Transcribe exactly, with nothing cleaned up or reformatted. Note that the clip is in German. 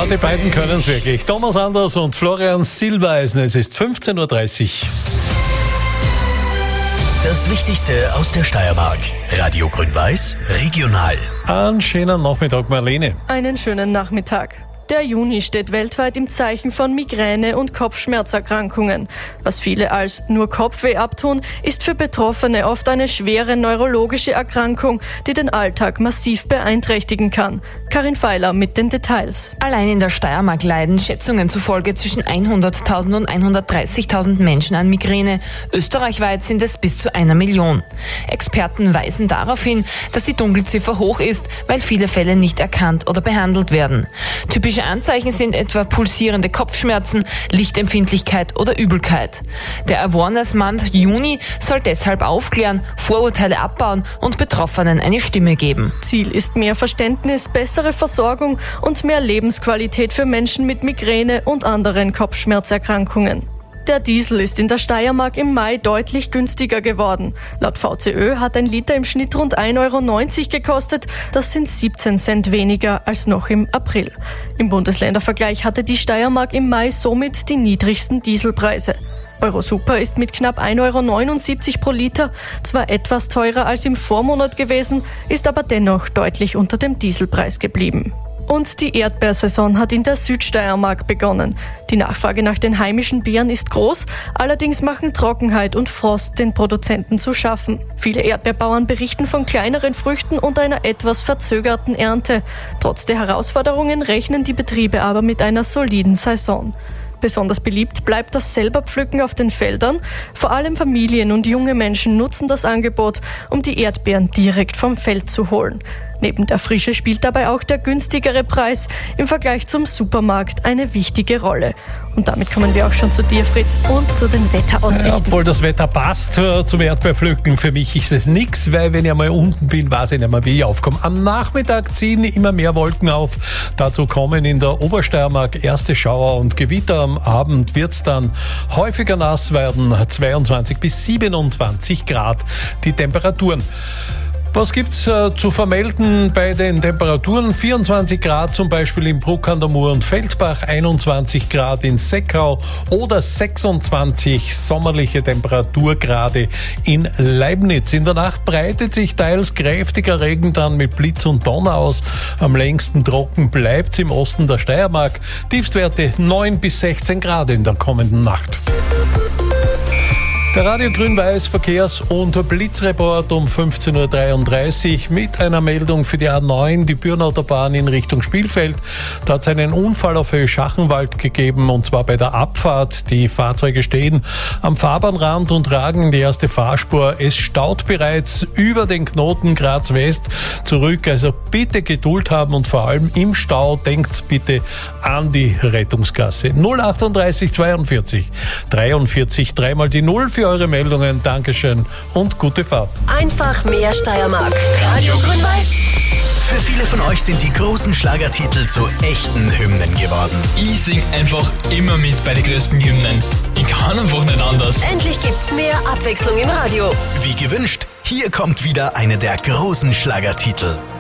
Ja, die beiden können es wirklich. Thomas Anders und Florian Silbereisen. Es ist fünfzehn Uhr dreißig. Das Wichtigste aus der Steiermark. Radio Grün-Weiß, regional. Einen schönen Nachmittag, Marlene. Einen schönen Nachmittag. Der Juni steht weltweit im Zeichen von Migräne- und Kopfschmerzerkrankungen. Was viele als nur Kopfweh abtun, ist für Betroffene oft eine schwere neurologische Erkrankung, die den Alltag massiv beeinträchtigen kann. Karin Feiler mit den Details. Allein in der Steiermark leiden Schätzungen zufolge zwischen hunderttausend und hundertdreißigtausend Menschen an Migräne. Österreichweit sind es bis zu einer Million. Experten weisen darauf hin, dass die Dunkelziffer hoch ist, weil viele Fälle nicht erkannt oder behandelt werden. Typische Anzeichen sind etwa pulsierende Kopfschmerzen, Lichtempfindlichkeit oder Übelkeit. Der Awareness Month Juni soll deshalb aufklären, Vorurteile abbauen und Betroffenen eine Stimme geben. Ziel ist mehr Verständnis, bessere Versorgung und mehr Lebensqualität für Menschen mit Migräne und anderen Kopfschmerzerkrankungen. Der Diesel ist in der Steiermark im Mai deutlich günstiger geworden. Laut V C Ö hat ein Liter im Schnitt rund ein Euro neunzig gekostet. Das sind siebzehn Cent weniger als noch im April. Im Bundesländervergleich hatte die Steiermark im Mai somit die niedrigsten Dieselpreise. Eurosuper ist mit knapp ein Euro neunundsiebzig pro Liter zwar etwas teurer als im Vormonat gewesen, ist aber dennoch deutlich unter dem Dieselpreis geblieben. Und die Erdbeersaison hat in der Südsteiermark begonnen. Die Nachfrage nach den heimischen Beeren ist groß, allerdings machen Trockenheit und Frost den Produzenten zu schaffen. Viele Erdbeerbauern berichten von kleineren Früchten und einer etwas verzögerten Ernte. Trotz der Herausforderungen rechnen die Betriebe aber mit einer soliden Saison. Besonders beliebt bleibt das Selberpflücken auf den Feldern. Vor allem Familien und junge Menschen nutzen das Angebot, um die Erdbeeren direkt vom Feld zu holen. Neben der Frische spielt dabei auch der günstigere Preis im Vergleich zum Supermarkt eine wichtige Rolle. Und damit kommen wir auch schon zu dir, Fritz, und zu den Wetteraussichten. Ja, obwohl das Wetter passt äh, zum Erdbeerpflücken, für mich ist es nichts, weil wenn ich einmal unten bin, weiß ich nicht mehr, wie ich aufkomme. Am Nachmittag ziehen immer mehr Wolken auf. Dazu kommen in der Obersteiermark erste Schauer und Gewitter. Am Abend wird es dann häufiger nass werden, zweiundzwanzig bis siebenundzwanzig Grad die Temperaturen. Was gibt's äh, zu vermelden bei den Temperaturen? vierundzwanzig Grad zum Beispiel in Bruck an der Mur und Feldbach, einundzwanzig Grad in Seckau oder sechsundzwanzig sommerliche Temperaturgrade in Leibniz. In der Nacht breitet sich teils kräftiger Regen dann mit Blitz und Donner aus. Am längsten trocken bleibt's im Osten der Steiermark. Tiefstwerte neun bis sechzehn Grad in der kommenden Nacht. Der Radio Grün-Weiß Verkehrs- und Blitzreport um fünfzehn Uhr dreiunddreißig mit einer Meldung für die A neun, die Bürnautobahn in Richtung Spielfeld. Da hat es einen Unfall auf Höhe Schachenwald gegeben, und zwar bei der Abfahrt. Die Fahrzeuge stehen am Fahrbahnrand und ragen die erste Fahrspur. Es staut bereits über den Knoten Graz West zurück. Also bitte Geduld haben und vor allem im Stau denkt bitte an die Rettungsgasse. null achtunddreißig zweiundvierzig dreiundvierzig, dreimal die Null für eure Meldungen. Dankeschön und gute Fahrt. Einfach mehr Steiermark. Radio Grün-Weiß. Für viele von euch sind die großen Schlagertitel zu echten Hymnen geworden. Ich sing einfach immer mit bei den größten Hymnen. Ich kann einfach nicht anders. Endlich gibt's mehr Abwechslung im Radio. Wie gewünscht, hier kommt wieder eine der großen Schlagertitel.